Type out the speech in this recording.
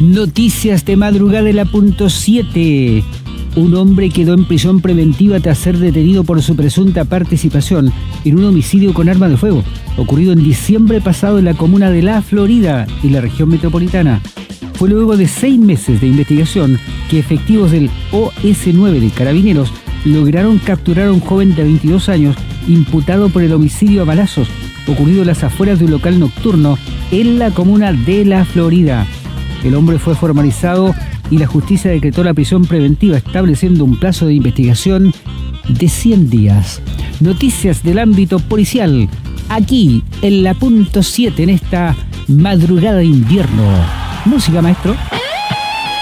Noticias de madrugada de la punto 7. Un hombre quedó en prisión preventiva tras ser detenido por su presunta participación en un homicidio con arma de fuego, ocurrido en diciembre pasado en la comuna de La Florida, en la región metropolitana. Fue luego de 6 meses de investigación que efectivos del OS9 de Carabineros lograron capturar a un joven de 22 años imputado por el homicidio a balazos, ocurrido en las afueras de un local nocturno en la comuna de La Florida. El hombre fue formalizado y la justicia decretó la prisión preventiva, estableciendo un plazo de investigación de 100 días. Noticias del ámbito policial, aquí en la punto 7, en esta madrugada de invierno. Música, maestro.